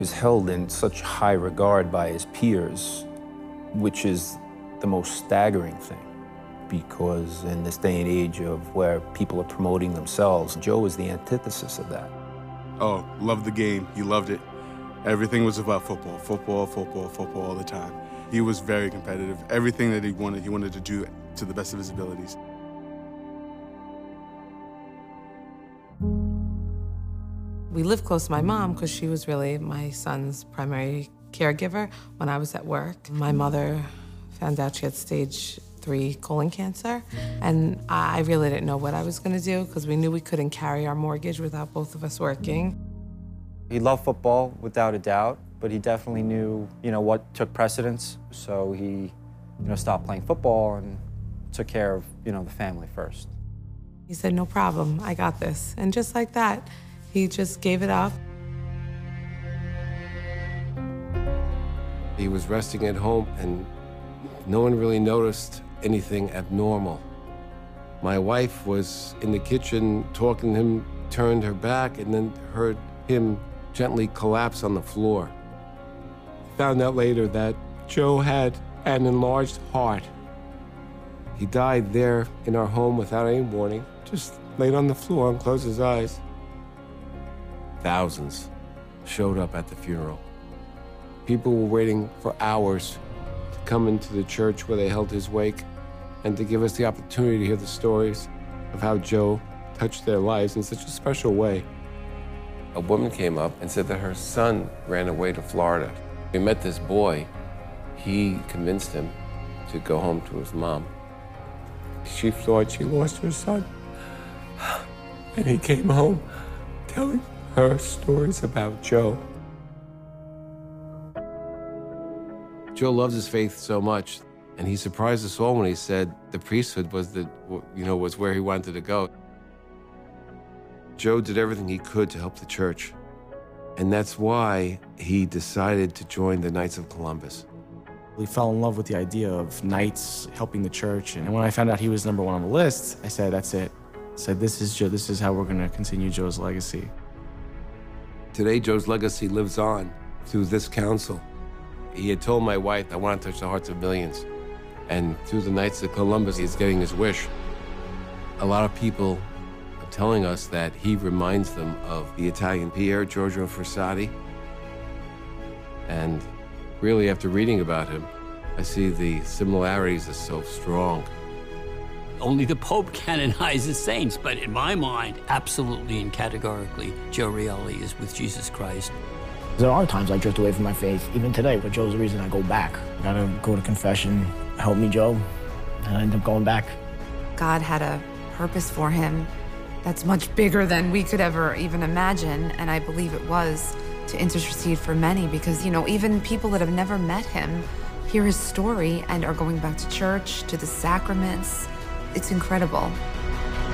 Was held in such high regard by his peers, which is the most staggering thing, because in this day and age of where people are promoting themselves, Joe is the antithesis of that. Oh, loved the game. He loved it. Everything was about football, football, football, football all the time. He was very competitive. Everything that he wanted to do to the best of his abilities. We lived close to my mom because she was really my son's primary caregiver when I was at work. My mother found out she had stage 3 colon cancer, and I really didn't know what I was going to do because we knew we couldn't carry our mortgage without both of us working. He loved football, without a doubt, but he definitely knew, what took precedence. So he, stopped playing football and took care of, the family first. He said, "No problem, I got this." And just like that, he just gave it up. He was resting at home, and no one really noticed anything abnormal. My wife was in the kitchen talking to him, turned her back, and then heard him gently collapse on the floor. Found out later that Joe had an enlarged heart. He died there in our home without any warning, just laid on the floor and closed his eyes. Thousands showed up at the funeral. People were waiting for hours to come into the church where they held his wake and to give us the opportunity to hear the stories of how Joe touched their lives in such a special way. A woman came up and said that her son ran away to Florida. We met this boy. He convinced him to go home to his mom. She thought she lost her son, and he came home telling her stories about Joe. Joe loves his faith so much, and he surprised us all when he said the priesthood was was where he wanted to go. Joe did everything he could to help the church, and that's why he decided to join the Knights of Columbus. We fell in love with the idea of Knights helping the church, and when I found out he was #1 on the list, I said, "That's it." I said, "This is Joe. This is how we're going to continue Joe's legacy." Today, Joe's legacy lives on through this council. He had told my wife, "I want to touch the hearts of millions." And through the Knights of Columbus, he's getting his wish. A lot of people are telling us that he reminds them of the Italian Pier, Giorgio Frassati. And really, after reading about him, I see the similarities are so strong. Only the Pope canonizes saints, but in my mind, absolutely and categorically, Joe Reali is with Jesus Christ. There are times I drift away from my faith, even today, but Joe's the reason I go back. I gotta go to confession, help me, Joe, and I end up going back. God had a purpose for him that's much bigger than we could ever even imagine, and I believe it was to intercede for many because, even people that have never met him hear his story and are going back to church, to the sacraments. It's incredible.